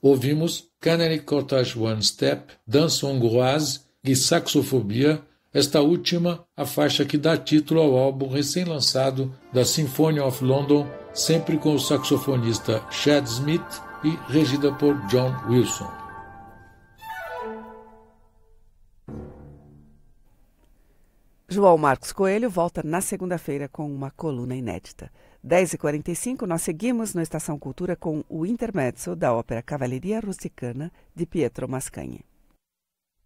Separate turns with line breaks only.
ouvimos Canary Cottage One Step, Danse Hongroise e Saxofobia, esta última a faixa que dá título ao álbum recém-lançado da Symphony of London, sempre com o saxofonista Chad Smith e regida por John Wilson.
João Marcos Coelho volta na segunda-feira com uma coluna inédita. 10h45, nós seguimos no Estação Cultura com o intermezzo da ópera Cavalleria Rusticana, de Pietro Mascagni.